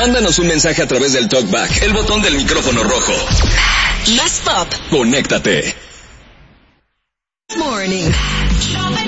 Mándanos un mensaje a través del TalkBack, el botón del micrófono rojo. Más pop. Conéctate. Morning.